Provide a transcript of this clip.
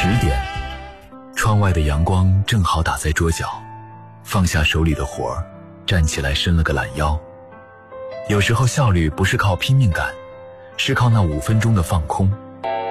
10点，窗外的阳光正好打在桌角，放下手里的活儿，站起来伸了个懒腰。有时候效率不是靠拼命赶，是靠那5分钟的放空。